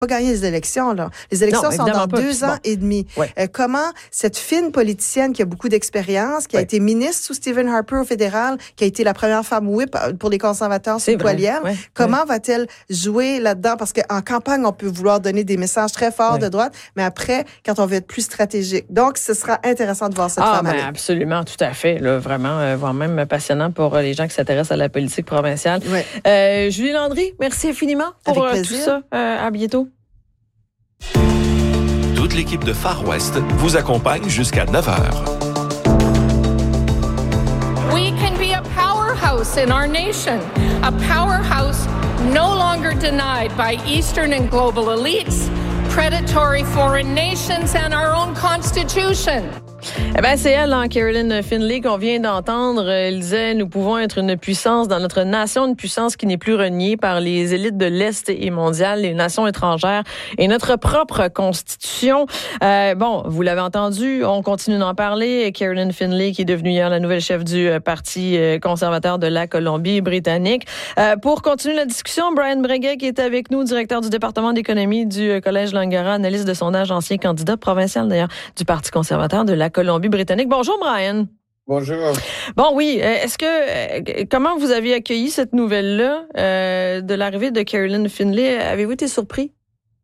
pas gagner les élections, là. Les élections sont dans 2 ans et demi. Ouais. Comment cette fine politicienne qui a beaucoup d'expérience, qui a été ministre sous Stephen Harper au fédéral, qui a été la première femme whip pour les conservateurs sous Poilievre, comment va-t-elle jouer là-dedans? Parce qu'en campagne, on peut vouloir donner des messages très forts de droite, mais après, quand on veut être plus stratégique. Donc, ce sera intéressant de voir cette femme aller. Absolument, tout à fait. Là, vraiment, voire même passionnant pour les gens qui s'intéressent à la politique provinciale. Julie Landry, merci infiniment pour tout ça. À bientôt. Toute l'équipe de Far West vous accompagne jusqu'à 9h. We can be a powerhouse in our nation, a powerhouse no longer denied by Eastern and global elites, predatory foreign nations, and our own Constitution. Eh bien, c'est elle, Caroline Finlay, qu'on vient d'entendre. Elle disait, nous pouvons être une puissance dans notre nation, une puissance qui n'est plus reniée par les élites de l'Est et mondiales, les nations étrangères et notre propre constitution. Bon, vous l'avez entendu, on continue d'en parler. Caroline Finlay, qui est devenue hier la nouvelle chef du Parti conservateur de la Colombie-Britannique. Pour continuer la discussion, Brian Breguet, qui est avec nous, directeur du département d'économie du Collège Langara, analyste de sondage, ancien candidat provincial d'ailleurs du Parti conservateur de la Colombie-Britannique. Bonjour, Brian. Bonjour. Bon, oui. Comment vous avez accueilli cette nouvelle-là de l'arrivée de Caroline Finlay? Avez-vous été surpris?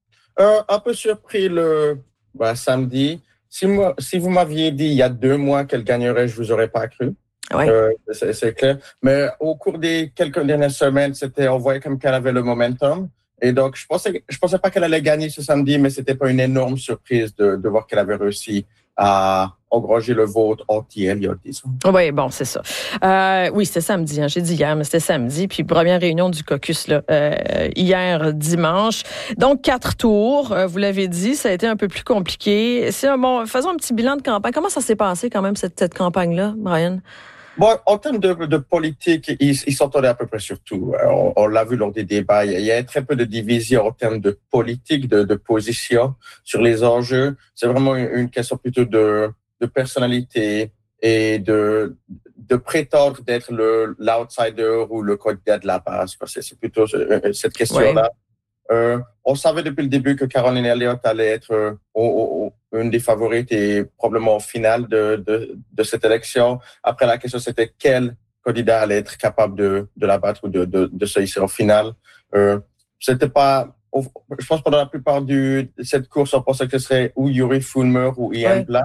Un peu surpris le samedi. Si vous m'aviez dit il y a 2 mois qu'elle gagnerait, je vous aurais pas cru. Oui. C'est clair. Mais au cours des quelques dernières semaines, on voyait comme qu'elle avait le momentum. Et donc, je pensais pas qu'elle allait gagner ce samedi, mais c'était pas une énorme surprise de voir qu'elle avait réussi à engranger le vote anti-Elliott, disons. Oui, bon, c'est ça. Oui, c'était samedi, j'ai dit hier, mais c'était samedi. Puis première réunion du caucus là, hier dimanche. Donc 4 tours, vous l'avez dit, ça a été un peu plus compliqué. Faisons un petit bilan de campagne. Comment ça s'est passé quand même cette campagne-là, Brian? Bon, en termes de politique, ils s'entendaient à peu près sur tout. On l'a vu lors des débats. Il y a très peu de division en termes de politique, de position sur les enjeux. C'est vraiment une question plutôt de personnalité et de prétendre d'être l'outsider ou le candidat de la base. C'est plutôt cette question-là. On savait depuis le début que Caroline Elliott allait être une des favorites et probablement au final de cette élection. Après, la question, c'était quel candidat allait être capable de la battre ou de se hisser en finale. C'était pas, je pense que pendant la plupart de cette course, on pensait que ce serait ou Yuri Fulmer ou Ian Black.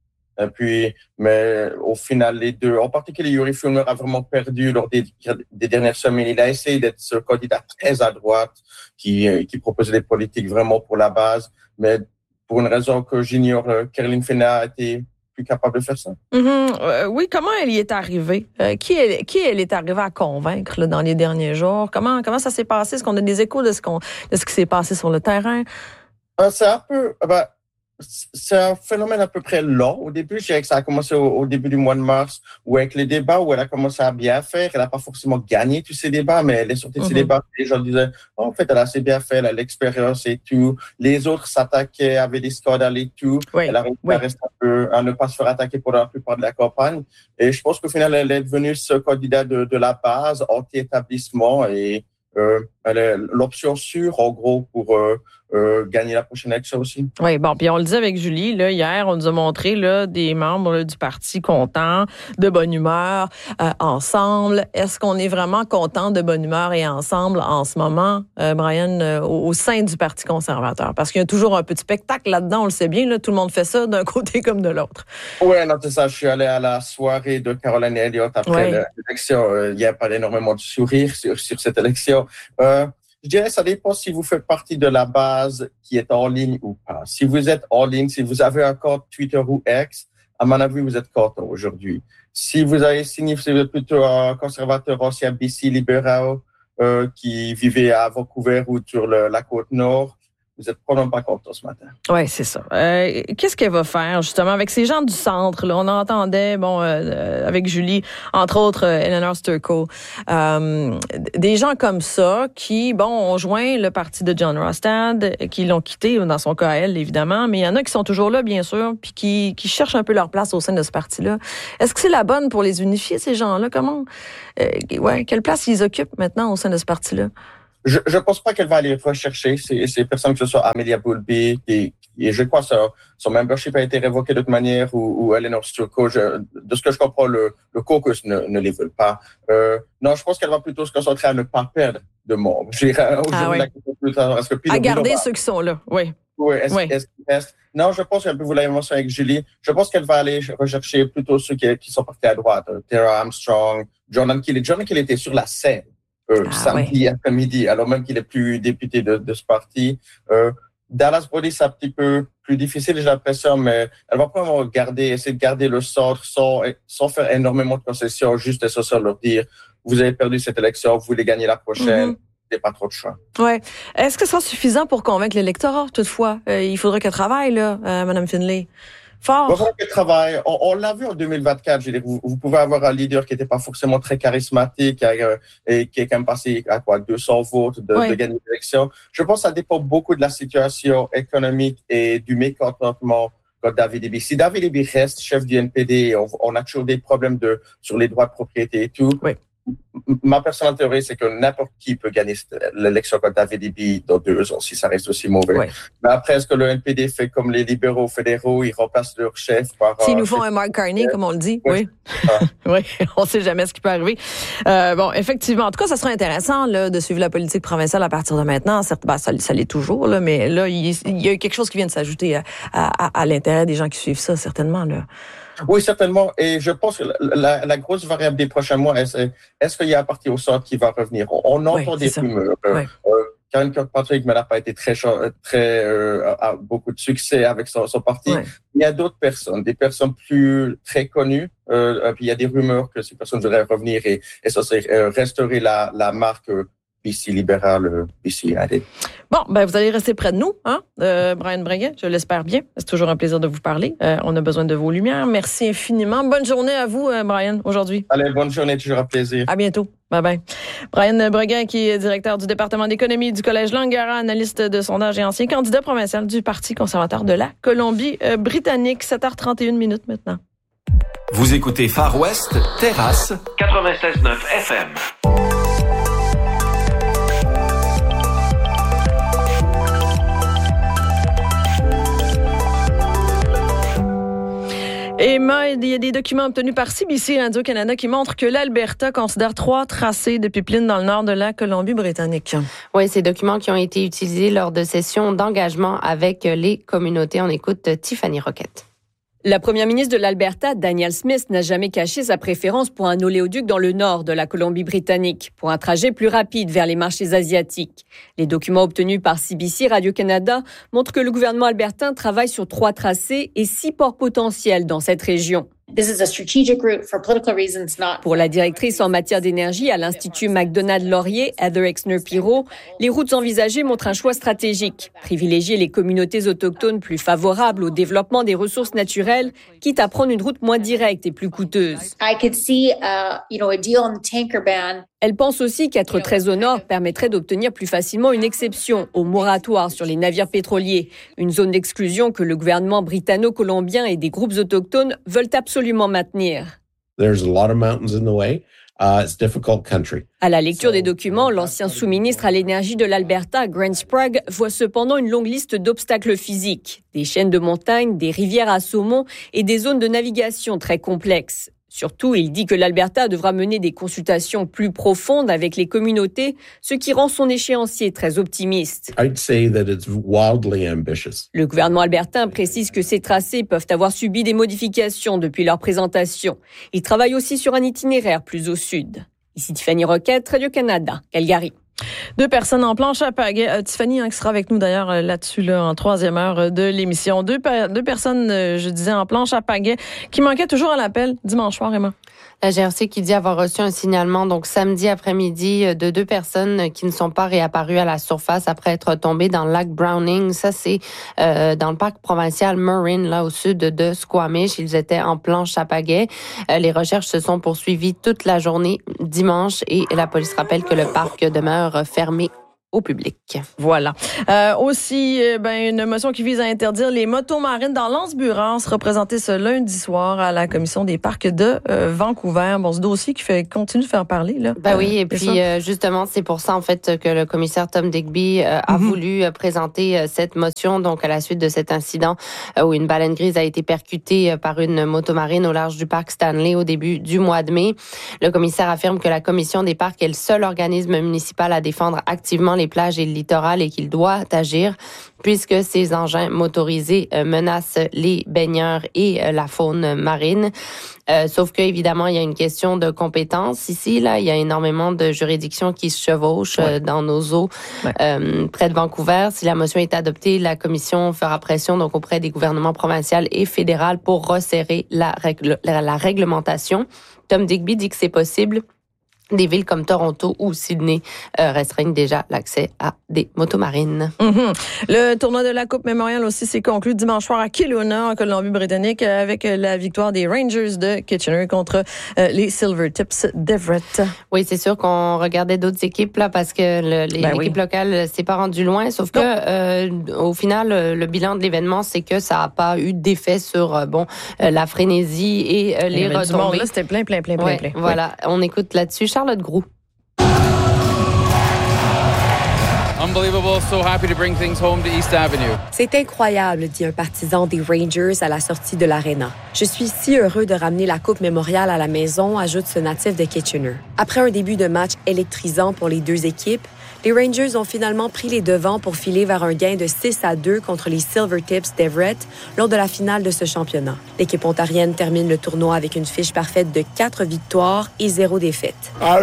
Mais au final, les deux, en particulier Yuri Fulmer a vraiment perdu lors des dernières semaines. Il a essayé d'être ce candidat très à droite qui proposait des politiques vraiment pour la base, mais pour une raison que j'ignore, Caroline Finlay a été plus capable de faire ça. Oui, comment elle y est arrivée? Qui elle est arrivée à convaincre là, dans les derniers jours? Comment ça s'est passé? Est-ce qu'on a des échos de ce qui s'est passé sur le terrain? C'est un peu... c'est un phénomène à peu près long. Au début, je dirais que ça a commencé au début du mois de mars, où avec les débats, où elle a commencé à bien faire. Elle n'a pas forcément gagné tous ces débats, mais elle est sortie de ces débats. Les gens disaient, en fait, elle a assez bien fait, elle a l'expérience et tout. Les autres s'attaquaient, avaient des scandales et tout. Elle a réussi à rester à ne pas se faire attaquer pendant la plupart de la campagne. Et je pense qu'au final, elle est devenue ce candidat de la base, anti-établissement et elle est l'option sûre, en gros, pour gagner la prochaine élection aussi. Oui, bon, puis on le disait avec Julie, là, hier, on nous a montré là, des membres là, du parti contents, de bonne humeur, ensemble. Est-ce qu'on est vraiment content de bonne humeur et ensemble en ce moment, Brian, au sein du Parti conservateur? Parce qu'il y a toujours un petit spectacle là-dedans, on le sait bien, là, tout le monde fait ça d'un côté comme de l'autre. Oui, non, c'est ça. Je suis allé à la soirée de Caroline Elliott après l'élection. Il n'y a pas énormément de sourires sur cette élection. Je dirais, ça dépend si vous faites partie de la base qui est en ligne ou pas. Si vous êtes en ligne, si vous avez un compte Twitter ou X, à mon avis, vous êtes content aujourd'hui. Si vous avez signé, si vous êtes plutôt un conservateur ancien BC libéral qui vivait à Vancouver ou sur la côte nord, vous êtes probablement pas content ce matin. Oui, c'est ça. Qu'est-ce qu'elle va faire, justement, avec ces gens du centre? Là? On entendait, avec Julie, entre autres, Eleanor Sturcole, des gens comme ça qui, ont joint le parti de John Rostad, qui l'ont quitté, dans son cas à elle, évidemment, mais il y en a qui sont toujours là, bien sûr, puis qui cherchent un peu leur place au sein de ce parti-là. Est-ce que c'est la bonne pour les unifier, ces gens-là? Comment? Quelle place ils occupent maintenant au sein de ce parti-là? Je pense pas qu'elle va aller rechercher ces personnes, que ce soit Amelia Boulby, et je crois que son membership a été révoqué de toute manière, ou Eleanor Sturko. De ce que je comprends, le caucus ne les veut pas. Non, je pense qu'elle va plutôt se concentrer à ne pas perdre de membres. À garder ceux qui sont là, oui. Oui, non, je pense qu'un peu, vous l'avez mentionné avec Julie, je pense qu'elle va aller rechercher plutôt ceux qui sont partis à droite. Tara Armstrong, Jordan Kelly. Jordan Kelly était sur la scène samedi après-midi, alors même qu'il est plus député de ce parti. Dallas Brody, c'est un petit peu plus difficile, j'ai l'impression, mais elle va probablement essayer de garder le centre sans faire énormément de concessions, juste essentiellement leur dire, vous avez perdu cette élection, vous voulez gagner la prochaine. Mm-hmm. Pas trop de choix. Ouais. Est-ce que ça sera suffisant pour convaincre l'électorat, toutefois? Il faudrait qu'elle travaille, là, Mme Finlay. Fort. Il faudrait qu'elle travaille. On l'a vu en 2024. Je veux dire, vous pouvez avoir un leader qui n'était pas forcément très charismatique et qui est quand même passé à 200 votes de gagner l'élection. Je pense que ça dépend beaucoup de la situation économique et du mécontentement de David Eby. Si David Eby reste chef du NPD, on a toujours des problèmes sur les droits de propriété et tout. Oui. Ma personnelle théorie, c'est que n'importe qui peut gagner l'élection contre David Eby dans 2 ans, si ça reste aussi mauvais. Oui. Mais après, est-ce que le NPD fait comme les libéraux fédéraux, ils remplacent leur chef par... S'ils nous font un Mark Carney, comme on le dit, oui. Oui, on ne sait jamais ce qui peut arriver. Bon, effectivement, en tout cas, ça serait intéressant là, de suivre la politique provinciale à partir de maintenant. Certes, ça l'est toujours, là, mais là, il y a quelque chose qui vient de s'ajouter à l'intérêt des gens qui suivent ça, certainement, là. Oui, certainement. Et je pense que la grosse variable des prochains mois, est-ce qu'il y a un parti au centre qui va revenir? On entend des rumeurs. Karen Kirkpatrick n'a pas été a beaucoup de succès avec son parti. Ouais. Il y a d'autres personnes, des personnes très connues. Puis il y a des rumeurs que ces personnes devraient revenir et ça serait restaurer la marque BC libéral, BC added. Bon, vous allez rester près de nous, hein, Brian Breguet, je l'espère bien. C'est toujours un plaisir de vous parler. On a besoin de vos lumières. Merci infiniment. Bonne journée à vous, Brian, aujourd'hui. Allez, bonne journée, toujours un plaisir. À bientôt. Bye-bye. Brian Breguet, qui est directeur du département d'économie du Collège Langara, analyste de sondage et ancien candidat provincial du Parti conservateur de la Colombie-Britannique. 7h31 maintenant. Vous écoutez Far West, Terrasse, 96.9 FM. Emma, il y a des documents obtenus par CBC Radio-Canada qui montrent que l'Alberta considère 3 tracés de pipelines dans le nord de la Colombie-Britannique. Oui, ces documents qui ont été utilisés lors de sessions d'engagement avec les communautés. On écoute Tiffany Roquette. La première ministre de l'Alberta, Danielle Smith, n'a jamais caché sa préférence pour un oléoduc dans le nord de la Colombie-Britannique, pour un trajet plus rapide vers les marchés asiatiques. Les documents obtenus par CBC Radio-Canada montrent que le gouvernement albertain travaille sur 3 tracés et 6 ports potentiels dans cette région. Pour la directrice en matière d'énergie à l'Institut Macdonald-Laurier, Heather Exner-Pirot, les routes envisagées montrent un choix stratégique. Privilégier les communautés autochtones plus favorables au développement des ressources naturelles, quitte à prendre une route moins directe et plus coûteuse. Elle pense aussi qu'être très au nord permettrait d'obtenir plus facilement une exception au moratoire sur les navires pétroliers, une zone d'exclusion que le gouvernement britanno-colombien et des groupes autochtones veulent absolument maintenir. There's a lot of mountains in the way. It's a difficult country. À la lecture des documents, l'ancien sous-ministre à l'énergie de l'Alberta, Grant Sprague, voit cependant une longue liste d'obstacles physiques, des chaînes de montagnes, des rivières à saumon et des zones de navigation très complexes. Surtout, il dit que l'Alberta devra mener des consultations plus profondes avec les communautés, ce qui rend son échéancier très optimiste. I'd say that it's wildly ambitious. Le gouvernement albertain précise que ces tracés peuvent avoir subi des modifications depuis leur présentation. Il travaille aussi sur un itinéraire plus au sud. Ici Tiffany Roquette, Radio-Canada, Calgary. 2 personnes en planche à pagaie. Tiffany, qui sera avec nous d'ailleurs là-dessus, en 3e heure de l'émission. 2 personnes, je disais, en planche à pagaie qui manquaient toujours à l'appel dimanche soir, Emma. La GRC qui dit avoir reçu un signalement donc samedi après-midi de 2 personnes qui ne sont pas réapparues à la surface après être tombées dans le lac Browning. Ça, c'est dans le parc provincial Murrin, là au sud de Squamish. Ils étaient en planche à pagaie. Les recherches se sont poursuivies toute la journée dimanche et la police rappelle que le parc demeure fermé au public. Voilà. Aussi, une motion qui vise à interdire les motos marines dans l'Anse-Burance, représentée ce lundi soir à la Commission des parcs de Vancouver. Bon, ce dossier qui continue de faire parler, là. Oui, et puis justement, c'est pour ça, en fait, que le commissaire Tom Digby a voulu présenter cette motion, donc à la suite de cet incident où une baleine grise a été percutée par une motomarine au large du parc Stanley au début du mois de mai. Le commissaire affirme que la Commission des parcs est le seul organisme municipal à défendre activement les plages et le littoral et qu'il doit agir puisque ces engins motorisés menacent les baigneurs et la faune marine. Sauf que, évidemment, il y a une question de compétence ici. Là, il y a énormément de juridictions qui se chevauchent dans nos eaux près de Vancouver. Si la motion est adoptée, la Commission fera pression donc auprès des gouvernements provinciaux et fédéral pour resserrer la réglementation. Tom Digby dit que c'est possible. Des villes comme Toronto ou Sydney restreignent déjà l'accès à des motomarines. Le tournoi de la Coupe Memorial aussi s'est conclu dimanche soir à Kelowna, en Colombie-Britannique, avec la victoire des Rangers de Kitchener contre les Silvertips d'Everett. Oui, c'est sûr qu'on regardait d'autres équipes là parce que l'équipe locale s'est pas rendue loin, sauf que au final, le bilan de l'événement, c'est que ça n'a pas eu d'effet sur la frénésie et les retombées. Là, c'était plein. Voilà, on écoute là-dessus Charlotte Groux. Unbelievable, so happy to bring things home to East Avenue. C'est incroyable, dit un partisan des Rangers à la sortie de l'aréna. Je suis si heureux de ramener la Coupe Memorial à la maison, ajoute ce natif de Kitchener. Après un début de match électrisant pour les deux équipes, les Rangers ont finalement pris les devants pour filer vers un gain de 6-2 contre les Silvertips d'Everett lors de la finale de ce championnat. L'équipe ontarienne termine le tournoi avec une fiche parfaite de 4 victoires et 0 défaites.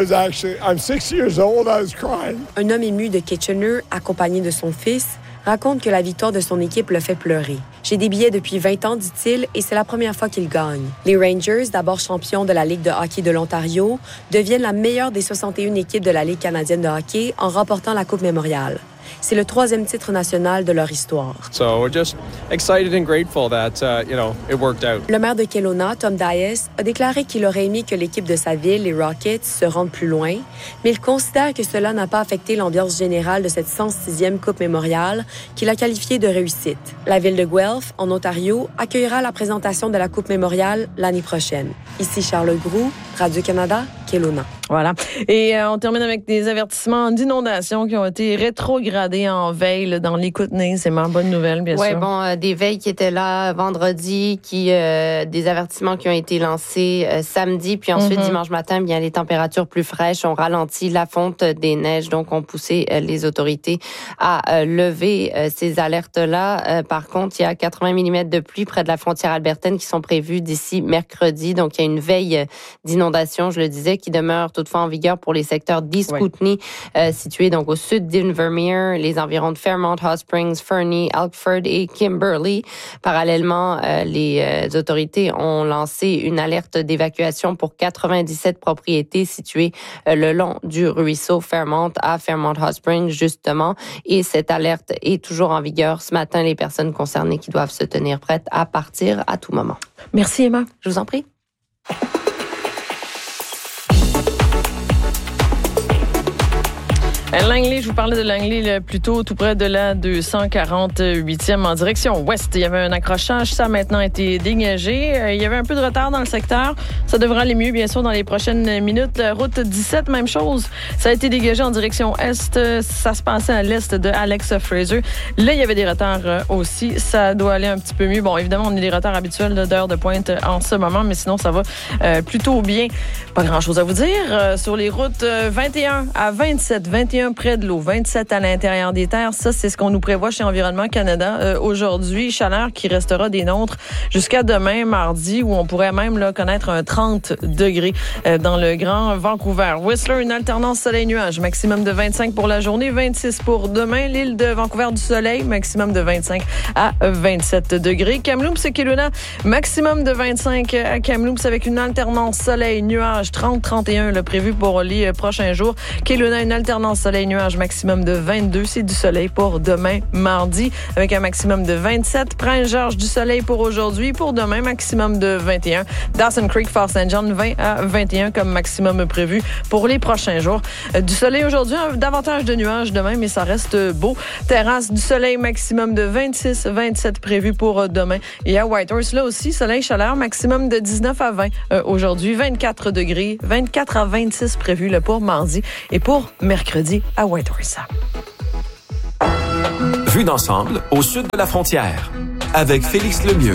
I'm 6 years old, I was crying. Un homme ému de Kitchener, accompagné de son fils, raconte que la victoire de son équipe le fait pleurer. « J'ai des billets depuis 20 ans, dit-il, et c'est la première fois qu'il gagne. » Les Rangers, d'abord champions de la Ligue de hockey de l'Ontario, deviennent la meilleure des 61 équipes de la Ligue canadienne de hockey en remportant la Coupe Memorial. C'est le 3e titre national de leur histoire. So we're just excited and grateful that, it worked out. Le maire de Kelowna, Tom Dias, a déclaré qu'il aurait aimé que l'équipe de sa ville, les Rockets, se rende plus loin, mais il considère que cela n'a pas affecté l'ambiance générale de cette 106e Coupe Memorial qu'il a qualifiée de réussite. La ville de Guelph, en Ontario, accueillera la présentation de la Coupe Memorial l'année prochaine. Ici Charles Groux, Radio-Canada, Kelowna. Voilà. Et on termine avec des avertissements d'inondation qui ont été rétrogradés en veille dans les Kootenays. C'est ma bonne nouvelle, bien sûr. Des veilles qui étaient là vendredi, des avertissements qui ont été lancés samedi, puis ensuite dimanche matin, bien les températures plus fraîches ont ralenti la fonte des neiges, donc ont poussé les autorités à lever ces alertes-là. Par contre, il y a 80 mm de pluie près de la frontière albertaine qui sont prévues d'ici mercredi. Donc, il y a une veille d'inondation, je le disais, qui demeure toutefois en vigueur pour les secteurs d'East Kootenay, situés donc au sud d'Invermere, les environs de Fairmont, Hot Springs, Fernie, Alkford et Kimberley. Parallèlement, les autorités ont lancé une alerte d'évacuation pour 97 propriétés situées le long du ruisseau Fairmont à Fairmont Hot Springs, justement. Et cette alerte est toujours en vigueur. Ce matin, les personnes concernées qui doivent se tenir prêtes à partir à tout moment. Merci, Emma. Je vous en prie. Langley, je vous parlais de Langley plus tôt, tout près de la 248e en direction ouest. Il y avait un accrochage, ça a maintenant été dégagé. Il y avait un peu de retard dans le secteur. Ça devrait aller mieux, bien sûr, dans les prochaines minutes. La route 17, même chose. Ça a été dégagé en direction est. Ça se passait à l'est de Alex Fraser. Là, il y avait des retards aussi. Ça doit aller un petit peu mieux. Bon, évidemment, on a des retards habituels d'heure de pointe en ce moment, mais sinon, ça va plutôt bien. Pas grand-chose à vous dire. Sur les routes 21 à 27, 21 près de l'eau, 27 à l'intérieur des terres. Ça, c'est ce qu'on nous prévoit chez Environnement Canada aujourd'hui. Chaleur qui restera des nôtres jusqu'à demain, mardi, où on pourrait même connaître un 30 degrés dans le Grand Vancouver. Whistler, une alternance soleil-nuage, maximum de 25 pour la journée, 26 pour demain. L'île de Vancouver du soleil, maximum de 25 à 27 degrés. Kamloops et Kelowna, maximum de 25 à Kamloops avec une alternance soleil-nuage, 30-31 prévu pour les prochains jours. Kelowna, une alternance soleil soleil, nuages, maximum de 22. C'est du soleil pour demain, mardi, avec un maximum de 27. Prince-Georges, du soleil pour aujourd'hui. Pour demain, maximum de 21. Dawson Creek, Fort St. John, 20 à 21 comme maximum prévu pour les prochains jours. Du soleil aujourd'hui, davantage de nuages demain, mais ça reste beau. Terrasse, du soleil, maximum de 26, 27 prévu pour demain. Et à Whitehorse, là aussi, soleil, chaleur, maximum de 19 à 20 aujourd'hui. 24 degrés, 24 à 26 prévu là, pour mardi et pour mercredi à Whitehorse. Vue d'ensemble au sud de la frontière avec Félix Lemieux.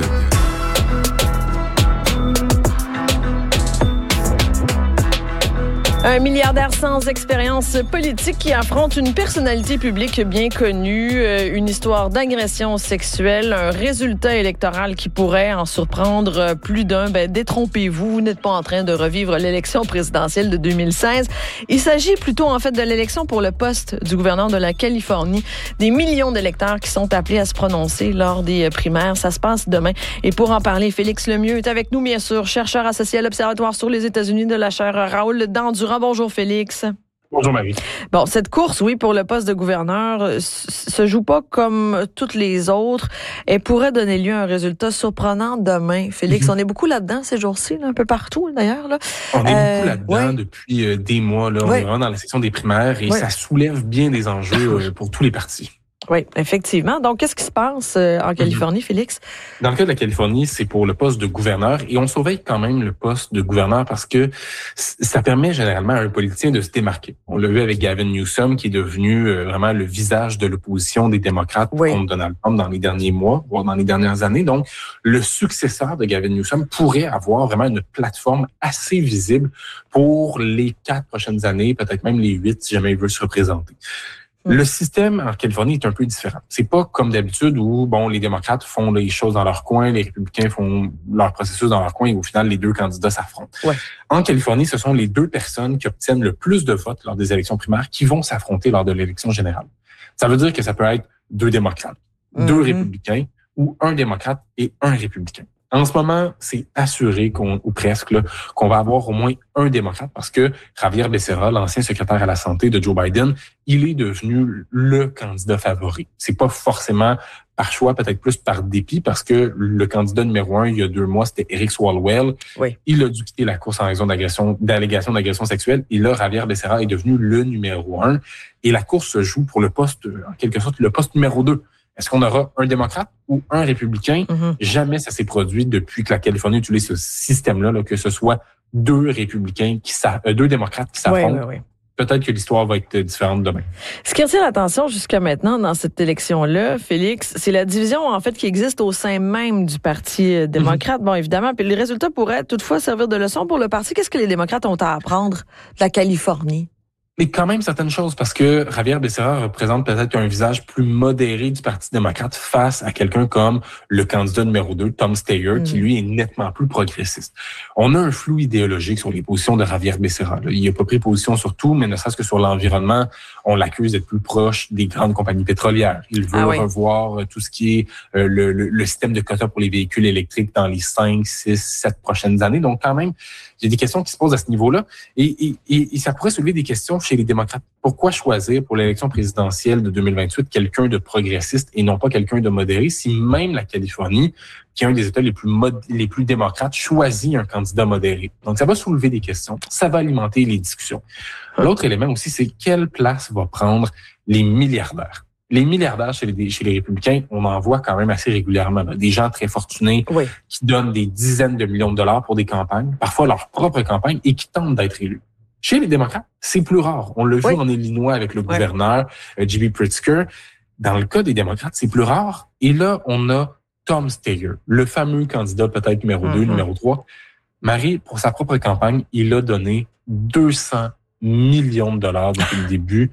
Un milliardaire sans expérience politique qui affronte une personnalité publique bien connue, une histoire d'agression sexuelle, un résultat électoral qui pourrait en surprendre plus d'un. Détrompez-vous, vous n'êtes pas en train de revivre l'élection présidentielle de 2016. Il s'agit plutôt en fait de l'élection pour le poste du gouverneur de la Californie. Des millions d'électeurs qui sont appelés à se prononcer lors des primaires. Ça se passe demain. Et pour en parler, Félix Lemieux est avec nous, bien sûr, chercheur associé à l'Observatoire sur les États-Unis de la chaire Raoul Dandurand. Bonjour Félix. Bonjour Marie. Bon, cette course, oui, pour le poste de gouverneur, se joue pas comme toutes les autres. Elle pourrait donner lieu à un résultat surprenant demain. Félix, on est beaucoup là-dedans ces jours-ci, là, un peu partout d'ailleurs. Là. On est beaucoup là-dedans depuis des mois. Là. On est vraiment dans la section des primaires et ça soulève bien des enjeux pour tous les partis. Oui, effectivement. Donc, qu'est-ce qui se passe en Californie, Félix? Dans le cas de la Californie, c'est pour le poste de gouverneur et on surveille quand même le poste de gouverneur parce que ça permet généralement à un politicien de se démarquer. On l'a vu avec Gavin Newsom qui est devenu vraiment le visage de l'opposition des démocrates contre Donald Trump dans les derniers mois, voire dans les dernières années. Donc, le successeur de Gavin Newsom pourrait avoir vraiment une plateforme assez visible pour les 4 prochaines années, peut-être même les 8 si jamais il veut se représenter. Le système en Californie est un peu différent. C'est pas comme d'habitude où, les démocrates font les choses dans leur coin, les républicains font leur processus dans leur coin et au final, les deux candidats s'affrontent. En Californie, ce sont les 2 personnes qui obtiennent le plus de votes lors des élections primaires qui vont s'affronter lors de l'élection générale. Ça veut dire que ça peut être 2 démocrates, 2 républicains ou 1 démocrate et 1 républicain. En ce moment, c'est assuré ou presque qu'on va avoir au moins 1 démocrate parce que Javier Becerra, l'ancien secrétaire à la santé de Joe Biden, il est devenu le candidat favori. C'est pas forcément par choix, peut-être plus par dépit parce que le candidat numéro 1 il y a 2 mois, c'était Eric Swalwell. Il a dû quitter la course en raison d'allégations d'agression sexuelle et là, Javier Becerra est devenu le numéro 1 et la course se joue pour le poste, en quelque sorte, le poste numéro 2. Est-ce qu'on aura un démocrate ou un républicain? Jamais ça s'est produit depuis que la Californie utilise ce système-là, que ce soit 2 républicains 2 démocrates qui s'affrontent. Peut-être que l'histoire va être différente demain. Ce qui retient l'attention jusqu'à maintenant dans cette élection-là, Félix, c'est la division en fait qui existe au sein même du Parti démocrate. Bon, évidemment, puis les résultats pourraient toutefois servir de leçon pour le parti. Qu'est-ce que les démocrates ont à apprendre de la Californie? Mais quand même certaines choses, parce que Javier Becerra représente peut-être un visage plus modéré du Parti démocrate face à quelqu'un comme le candidat numéro 2, Tom Steyer, qui lui est nettement plus progressiste. On a un flou idéologique sur les positions de Javier Becerra. Il n'a pas pris position sur tout, mais ne serait-ce que sur l'environnement, on l'accuse d'être plus proche des grandes compagnies pétrolières. Il veut revoir tout ce qui est le système de quotas pour les véhicules électriques dans les 5, 6, 7 prochaines années. Donc quand même, il y a des questions qui se posent à ce niveau-là et ça pourrait soulever des questions chez les démocrates. Pourquoi choisir pour l'élection présidentielle de 2028 quelqu'un de progressiste et non pas quelqu'un de modéré si même la Californie, qui est un des États les plus démocrates, choisit un candidat modéré? Donc, ça va soulever des questions. Ça va alimenter les discussions. L'autre élément aussi, c'est quelle place va prendre les milliardaires. Les milliardaires chez les républicains, on en voit quand même assez régulièrement. Des gens très fortunés qui donnent des dizaines de millions de dollars pour des campagnes, parfois leur propre campagne, et qui tentent d'être élus. Chez les démocrates, c'est plus rare. On l'a vu en Illinois avec le gouverneur J.B. Pritzker. Dans le cas des démocrates, c'est plus rare. Et là, on a Tom Steyer, le fameux candidat peut-être numéro 2, numéro 3. Marie, pour sa propre campagne, il a donné 200 millions de dollars depuis le début.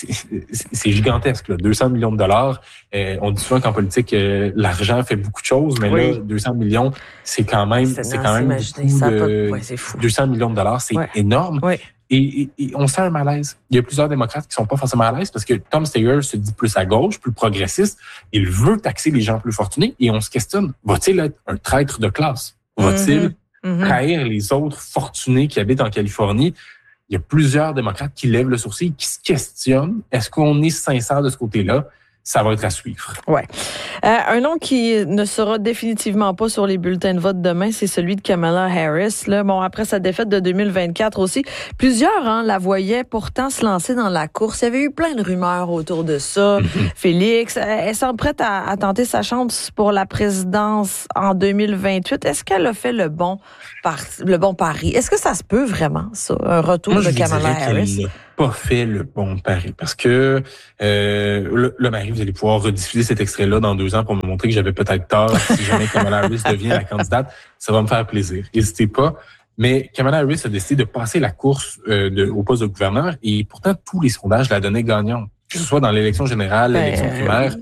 C'est gigantesque, là. 200 millions de dollars. On dit souvent qu'en politique, l'argent fait beaucoup de choses, mais là, 200 millions, c'est quand même beaucoup c'est fou. 200 millions de dollars, c'est énorme. Et on sent un malaise. Il y a plusieurs démocrates qui sont pas forcément à l'aise parce que Tom Steyer se dit plus à gauche, plus progressiste. Il veut taxer les gens plus fortunés et on se questionne, va-t-il être un traître de classe? Va-t-il trahir les autres fortunés qui habitent en Californie? il y a plusieurs démocrates qui lèvent le sourcil, qui se questionnent. Est-ce qu'on est sincère de ce côté-là? Ça va être à suivre. Ouais. Un nom qui ne sera définitivement pas sur les bulletins de vote demain, c'est celui de Kamala Harris. Là, bon, après sa défaite de 2024 aussi, plusieurs la voyaient pourtant se lancer dans la course. Il y avait eu plein de rumeurs autour de ça. Félix, elle semble prête à tenter sa chance pour la présidence en 2028. Est-ce qu'elle a fait le bon pari? Est-ce que ça se peut vraiment, ça, un retour de Kamala Harris? Pas fait le bon pari parce que le Marie, vous allez pouvoir rediffuser cet extrait-là dans 2 ans pour me montrer que j'avais peut-être tort. Si jamais Kamala Harris devient la candidate, ça va me faire plaisir. N'hésitez pas. Mais Kamala Harris a décidé de passer la course au poste de gouverneur et pourtant tous les sondages la donnaient gagnante, que ce soit dans l'élection générale, l'élection primaire.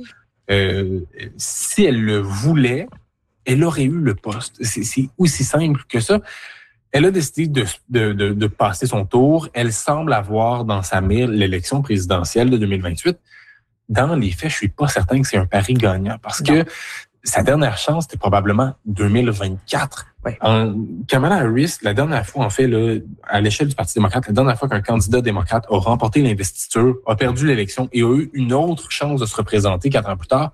Si elle le voulait, elle aurait eu le poste. C'est aussi simple que ça. Elle a décidé de passer son tour. Elle semble avoir dans sa mire l'élection présidentielle de 2028. Dans les faits, je suis pas certain que c'est un pari gagnant parce que sa dernière chance, c'était probablement 2024. Ouais. Kamala Harris, la dernière fois, en fait, là, à l'échelle du Parti démocrate, la dernière fois qu'un candidat démocrate a remporté l'investiture, a perdu l'élection et a eu une autre chance de se représenter 4 ans plus tard,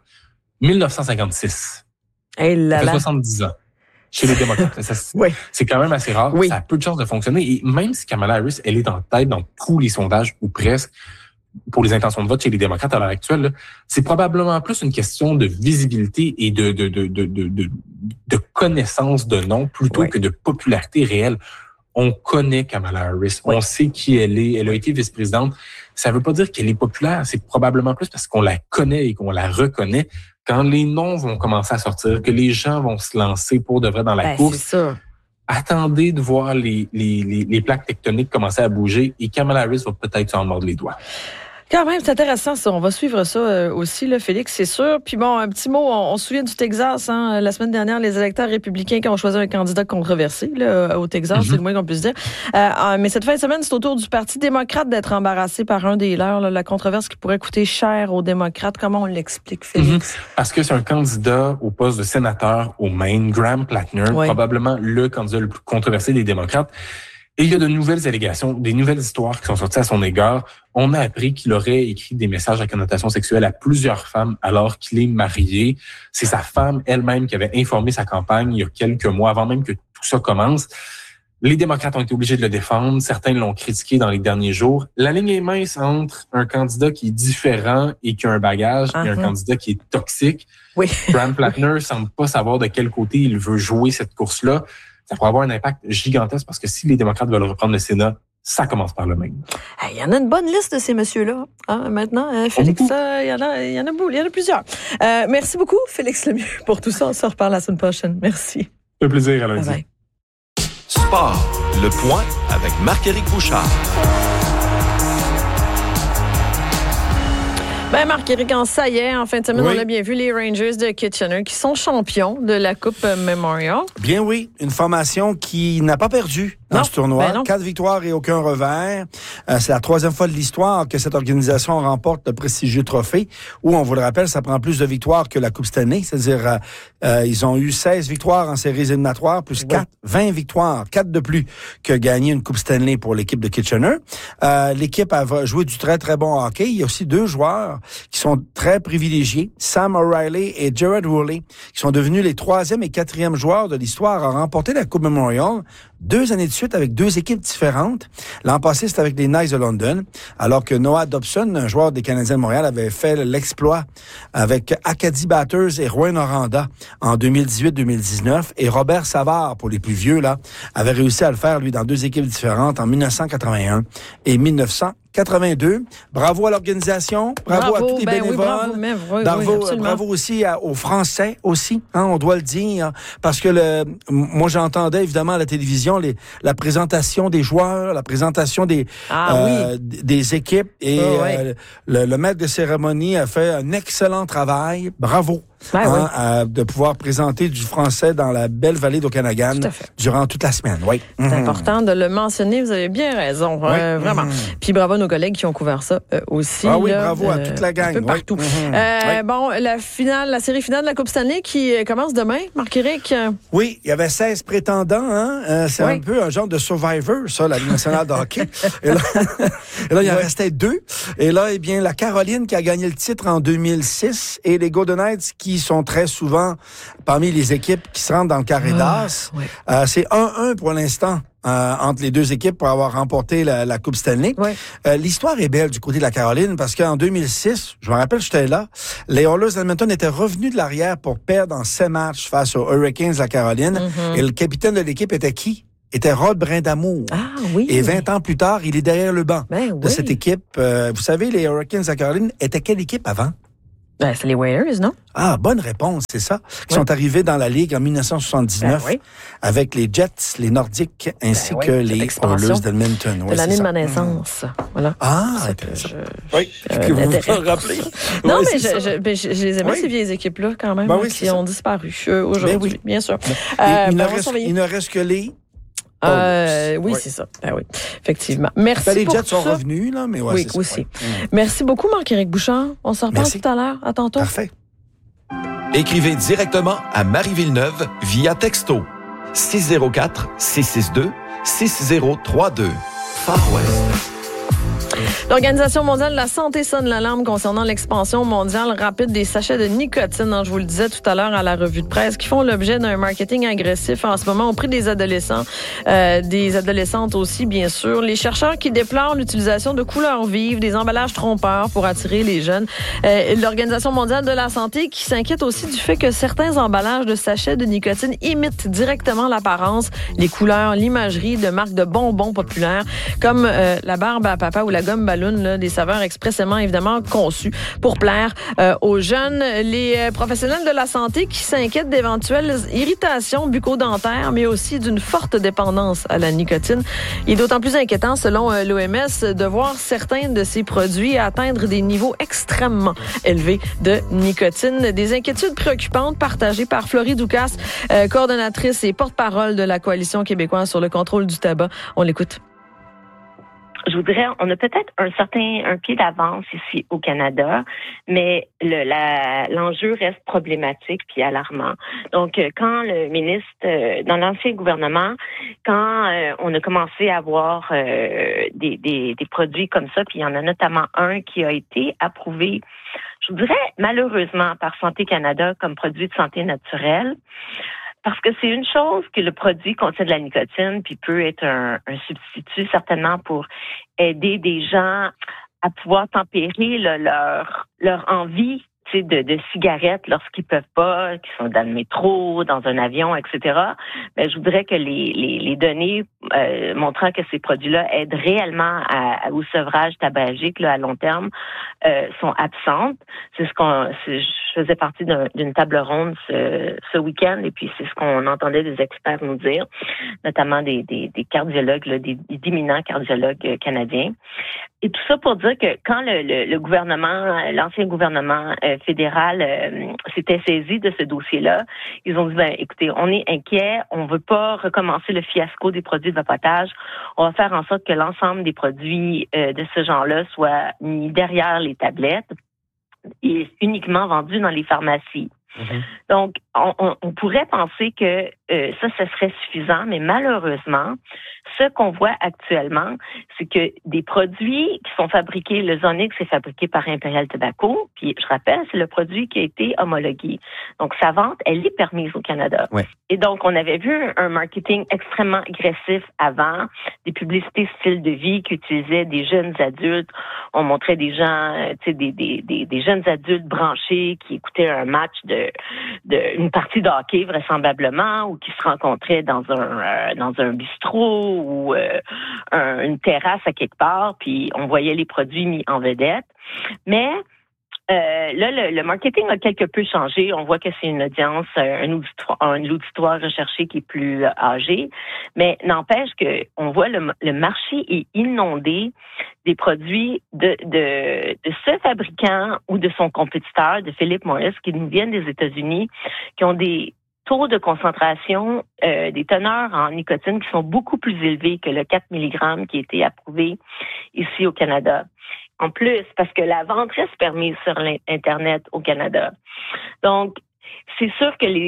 1956. Ça fait 70 ans. Chez les démocrates. C'est quand même assez rare. Oui. Ça a peu de chances de fonctionner. Et même si Kamala Harris, elle est en tête dans tous les sondages, ou presque, pour les intentions de vote chez les démocrates à l'heure actuelle, là, c'est probablement plus une question de visibilité et de connaissance de nom plutôt que de popularité réelle. On connaît Kamala Harris. On sait qui elle est. Elle a été vice-présidente. Ça veut pas dire qu'elle est populaire. C'est probablement plus parce qu'on la connaît et qu'on la reconnaît. Quand les noms vont commencer à sortir, que les gens vont se lancer pour de vrai dans la course, attendez de voir les plaques tectoniques commencer à bouger et Kamala Harris va peut-être s'en mordre les doigts. Quand même, c'est intéressant ça. On va suivre ça aussi, là, Félix, c'est sûr. Puis bon, un petit mot, on se souvient du Texas. La semaine dernière, les électeurs républicains qui ont choisi un candidat controversé là, au Texas, c'est le moins qu'on puisse dire. Mais cette fin de semaine, c'est au tour du Parti démocrate d'être embarrassé par un des leurs. Là, la controverse qui pourrait coûter cher aux démocrates. Comment on l'explique, Félix? Parce que c'est un candidat au poste de sénateur au Maine, Graham Plattner, probablement le candidat le plus controversé des démocrates. Et il y a de nouvelles allégations, des nouvelles histoires qui sont sorties à son égard. On a appris qu'il aurait écrit des messages à connotation sexuelle à plusieurs femmes alors qu'il est marié. C'est sa femme elle-même qui avait informé sa campagne il y a quelques mois, avant même que tout ça commence. Les démocrates ont été obligés de le défendre. Certains l'ont critiqué dans les derniers jours. La ligne est mince entre un candidat qui est différent et qui a un bagage et un candidat qui est toxique. Graham Plattner semble pas savoir de quel côté il veut jouer cette course-là. Ça pourrait avoir un impact gigantesque parce que si les démocrates veulent reprendre le Sénat, ça commence par le Maine. Il y en a une bonne liste de ces messieurs-là. Maintenant, Félix, il y en a plusieurs. Merci beaucoup, Félix Lemieux, pour tout ça. On se reparle la semaine prochaine. Merci. Un plaisir, à lundi. Bye. Sport, le point avec Marc-Éric Bouchard. Marc-Éric, ça y est, en fin de semaine, on a bien vu les Rangers de Kitchener qui sont champions de la Coupe Memorial. Bien oui, une formation qui n'a pas perdu dans ce tournoi. 4 victoires et aucun revers. C'est la 3e fois de l'histoire que cette organisation remporte le prestigieux trophée, où, on vous le rappelle, ça prend plus de victoires que la Coupe Stanley. C'est-à-dire, ils ont eu 16 victoires en séries éliminatoires, plus 20 victoires, 4 de plus que gagner une Coupe Stanley pour l'équipe de Kitchener. L'équipe a joué du très, très bon hockey. Il y a aussi 2 joueurs qui sont très privilégiés, Sam O'Reilly et Jared Woolley, qui sont devenus les 3e et 4e joueurs de l'histoire à remporter la Coupe Memorial 2 années de suite avec 2 équipes différentes. L'an passé, c'était avec les Knights de London, alors que Noah Dobson, un joueur des Canadiens de Montréal, avait fait l'exploit avec Acadie Batters et Rouyn-Noranda en 2018-2019. Et Robert Savard, pour les plus vieux, là, avait réussi à le faire, lui, dans 2 équipes différentes en 1981 et 1982. Bravo à l'organisation, bravo à tous les bénévoles, bravo aussi aux Français aussi, on doit le dire, parce que moi j'entendais évidemment à la télévision la présentation des joueurs, la présentation des équipes et le maître de cérémonie a fait un excellent travail, bravo. de pouvoir présenter du français dans la belle vallée d'Okanagan durant toute la semaine. Oui. C'est important de le mentionner. Vous avez bien raison. Vraiment. Puis bravo à nos collègues qui ont couvert ça aussi. Ah oui, bravo à toute la gang. Un peu partout. Bon, la série finale de la Coupe Stanley qui commence demain. Marc-Éric? Oui, il y avait 16 prétendants. C'est un peu un genre de Survivor, ça, la Ligue nationale de hockey. Et là, il en restait 2. Et là, eh bien, la Caroline qui a gagné le titre en 2006 et les Golden Knights qui sont très souvent parmi les équipes qui se rendent dans le carré d'as. C'est 1-1 pour l'instant. Entre les deux équipes pour avoir remporté la Coupe Stanley. L'histoire est belle du côté de la Caroline parce qu'en 2006, je me rappelle, j'étais là, les Oilers d'Edmonton étaient revenus de l'arrière pour perdre en 7 matchs face aux Hurricanes de la Caroline. Et le capitaine de l'équipe était qui? Était Rod Brindamour. Ah oui. Et 20 ans plus tard, il est derrière le banc de cette équipe. Vous savez, les Hurricanes de la Caroline étaient quelle équipe avant? C'est les Whalers, non? Ah, bonne réponse, c'est ça. Ils sont arrivés dans la Ligue en 1979 avec les Jets, les Nordiques, ainsi que les Oilers d'Edmonton. C'est l'année de ma naissance. Voilà. Ah, intéressant. Que vous vous rappelez. Non, mais je les aimais, ces vieilles équipes-là, quand même, qui ont disparu aujourd'hui, bien sûr. Il ne reste que les... oui, c'est ça. Oui, effectivement. Merci les pour Jets sont ça. revenus, là, mais oui, aussi. Merci beaucoup, Marc-Éric Bouchard. On se reparle tout à l'heure. À tantôt. Parfait. Écrivez directement à Marie Villeneuve via texto 604-662-6032. Far West. L'Organisation mondiale de la santé sonne l'alarme concernant l'expansion mondiale rapide des sachets de nicotine, je vous le disais tout à l'heure à la revue de presse, qui font l'objet d'un marketing agressif en ce moment auprès des adolescents, des adolescentes aussi, bien sûr. Les chercheurs qui déplorent l'utilisation de couleurs vives, des emballages trompeurs pour attirer les jeunes. L'Organisation mondiale de la santé qui s'inquiète aussi du fait que certains emballages de sachets de nicotine imitent directement l'apparence, les couleurs, l'imagerie de marques de bonbons populaires, comme la barbe à papa ou la gomme ballon, là, des saveurs expressément, évidemment, conçues pour plaire aux jeunes. Les professionnels de la santé qui s'inquiètent d'éventuelles irritations bucco-dentaires, mais aussi d'une forte dépendance à la nicotine. Il est d'autant plus inquiétant, selon l'OMS, de voir certains de ces produits atteindre des niveaux extrêmement élevés de nicotine. Des inquiétudes préoccupantes partagées par Florie Doukas, coordonnatrice et porte-parole de la Coalition québécoise sur le contrôle du tabac. On l'écoute. Je voudrais, on a peut-être un pied d'avance ici au Canada, mais l'enjeu reste problématique puis alarmant. Donc, quand le ministre, dans l'ancien gouvernement, quand on a commencé à avoir des produits comme ça, puis il y en a notamment un qui a été approuvé, je voudrais malheureusement par Santé Canada comme produit de santé naturelle. Parce que c'est une chose que le produit contient de la nicotine, puis peut être un substitut certainement pour aider des gens à pouvoir tempérer leur envie de cigarettes lorsqu'ils peuvent pas, qu'ils sont dans le métro, dans un avion, etc. Mais je voudrais que les données montrant que ces produits-là aident réellement au sevrage tabagique là, à long terme sont absentes. Je faisais partie d'une table ronde ce week-end et puis c'est ce qu'on entendait des experts nous dire, notamment des cardiologues, là, des d'éminents cardiologues canadiens. Et tout ça pour dire que quand le gouvernement, l'ancien gouvernement fédéral s'était saisi de ce dossier-là, ils ont dit, écoutez, on est inquiets, on veut pas recommencer le fiasco des produits de vapotage, on va faire en sorte que l'ensemble des produits de ce genre-là soient mis derrière les tablettes et uniquement vendus dans les pharmacies. Donc, on pourrait penser que ça serait suffisant, mais malheureusement, ce qu'on voit actuellement, c'est que des produits qui sont fabriqués, le Zonix est fabriqué par Imperial Tobacco, puis je rappelle, c'est le produit qui a été homologué. Donc, sa vente, elle est permise au Canada. Ouais. Et donc, on avait vu un marketing extrêmement agressif avant, des publicités style de vie qui utilisaient des jeunes adultes. On montrait des gens, tu sais, des jeunes adultes branchés qui écoutaient un match une partie de hockey vraisemblablement ou qui se rencontraient dans un bistrot ou une terrasse à quelque part, puis on voyait les produits mis en vedette. Mais là, le marketing a quelque peu changé. On voit que c'est une audience, un auditoire recherché qui est plus âgé, mais n'empêche que on voit le marché est inondé des produits de ce fabricant ou de son compétiteur, de Philip Morris, qui nous viennent des États-Unis, qui ont des taux de concentration, des teneurs en nicotine qui sont beaucoup plus élevés que le 4 mg qui a été approuvé ici au Canada. En plus, parce que la vente reste permise sur l'Internet au Canada. Donc, c'est sûr que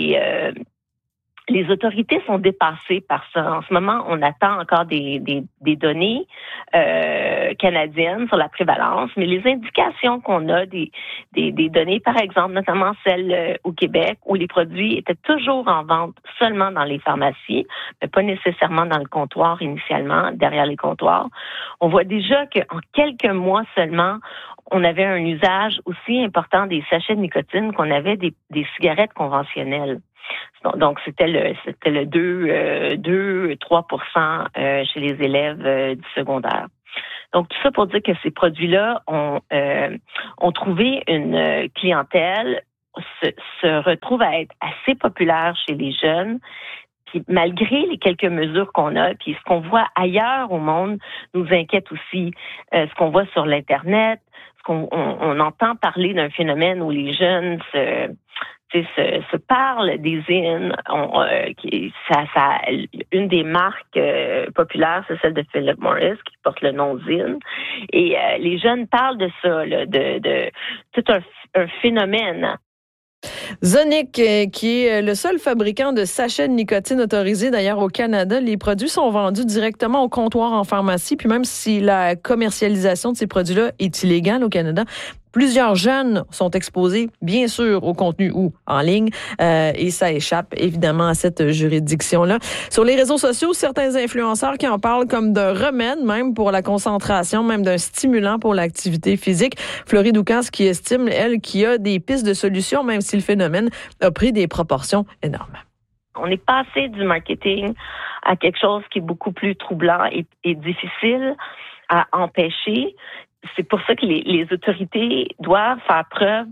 les autorités sont dépassées par ça. En ce moment, on attend encore des données canadiennes sur la prévalence, mais les indications qu'on a des données, par exemple, notamment celles au Québec, où les produits étaient toujours en vente seulement dans les pharmacies, mais pas nécessairement dans le comptoir initialement, derrière les comptoirs. On voit déjà qu'en quelques mois seulement, on avait un usage aussi important des sachets de nicotine qu'on avait des cigarettes conventionnelles. Donc, c'était le 2-3% chez les élèves du secondaire. Donc, tout ça pour dire que ces produits-là ont trouvé une clientèle, se retrouvent à être assez populaires chez les jeunes. Puis, malgré les quelques mesures qu'on a, puis ce qu'on voit ailleurs au monde nous inquiète aussi. Ce qu'on voit sur l'Internet, on entend parler d'un phénomène où les jeunes se parlent des zines. Une des marques populaires, c'est celle de Philip Morris qui porte le nom zine. Et les jeunes parlent de ça, de tout un phénomène. Zonic, qui est le seul fabricant de sachets de nicotine autorisé d'ailleurs au Canada, les produits sont vendus directement au comptoir en pharmacie, puis même si la commercialisation de ces produits-là est illégale au Canada, plusieurs jeunes sont exposés, bien sûr, au contenu ou en ligne, et ça échappe évidemment à cette juridiction-là. Sur les réseaux sociaux, certains influenceurs qui en parlent comme d'un remède, même pour la concentration, même d'un stimulant pour l'activité physique. Florie Doukas qui estime, elle, qu'il y a des pistes de solutions, même si le phénomène a pris des proportions énormes. On est passé du marketing à quelque chose qui est beaucoup plus troublant et difficile à empêcher. C'est pour ça que les autorités doivent faire preuve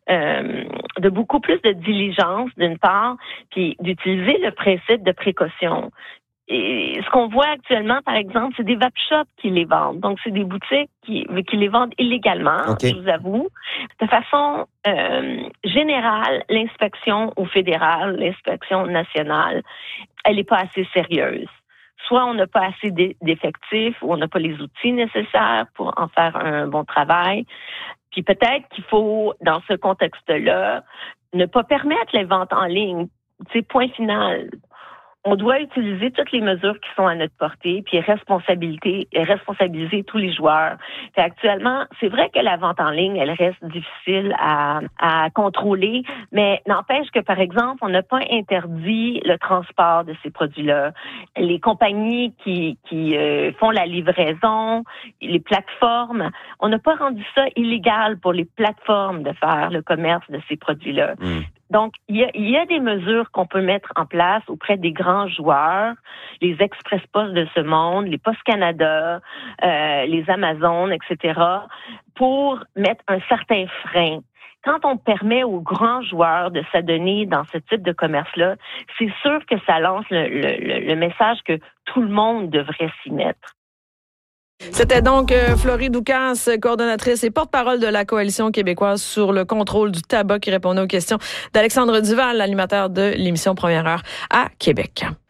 de beaucoup plus de diligence, d'une part, puis d'utiliser le principe de précaution. Et ce qu'on voit actuellement, par exemple, c'est des vape shops qui les vendent. Donc, c'est des boutiques qui les vendent illégalement, okay. Je vous avoue. De façon générale, l'inspection au fédéral, l'inspection nationale, elle n'est pas assez sérieuse. Soit on n'a pas assez d'effectifs ou on n'a pas les outils nécessaires pour en faire un bon travail. Puis peut-être qu'il faut, dans ce contexte-là, ne pas permettre les ventes en ligne. C'est point final. On doit utiliser toutes les mesures qui sont à notre portée, puis responsabiliser tous les joueurs. Puis actuellement, c'est vrai que la vente en ligne, elle reste difficile à contrôler, mais n'empêche que, par exemple, on n'a pas interdit le transport de ces produits-là. Les compagnies qui font la livraison, les plateformes, on n'a pas rendu ça illégal pour les plateformes de faire le commerce de ces produits-là. Donc, il y a des mesures qu'on peut mettre en place auprès des grands joueurs, les Express Post de ce monde, les Post Canada, les Amazon, etc., pour mettre un certain frein. Quand on permet aux grands joueurs de s'adonner dans ce type de commerce-là, c'est sûr que ça lance le message que tout le monde devrait s'y mettre. C'était donc Florie Doukas, coordonnatrice et porte-parole de la Coalition québécoise sur le contrôle du tabac, qui répondait aux questions d'Alexandre Duval, l'animateur de l'émission Première Heure à Québec.